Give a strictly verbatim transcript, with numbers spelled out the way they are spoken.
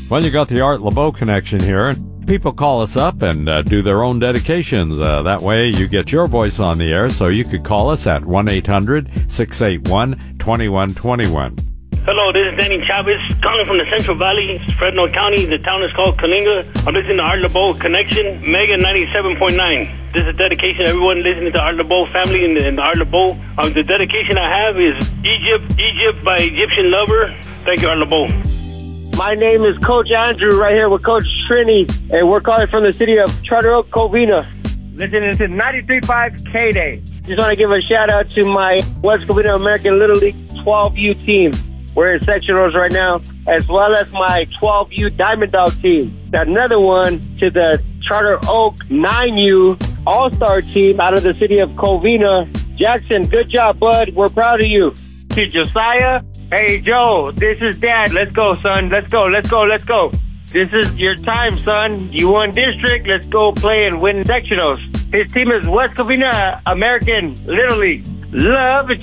Well, you got the Art LeBeau connection here. People call us up and uh, do their own dedications. Uh, that way you get your voice on the air, so you could call us at one eight hundred six eight one two one two one. Hello, this is Danny Chavez, calling from the Central Valley, Fresno County. The town is called Coalinga. I'm listening to Art LeBeau Connection, Mega ninety-seven point nine. This is a dedication to everyone listening to Art LeBeau family and the, and the Art LeBeau. Um, the dedication I have is Egypt, Egypt by Egyptian Lover. Thank you, Art LeBeau. My name is Coach Andrew, right here with Coach Trini, and we're calling from the city of Charter Oak, Covina. Listening to ninety-three point five K-Day. Just want to give a shout out to my West Covina American Little League twelve U team. We're in sectionals right now, as well as my twelve U Diamond Dog team. Another one to the Charter Oak nine U All-Star team out of the city of Covina. Jackson, good job, bud. We're proud of you. To Josiah, hey, Joe, this is Dad. Let's go, son. Let's go, let's go, let's go. This is your time, son. You won district. Let's go play and win sectionals. His team is West Covina American Little League. Love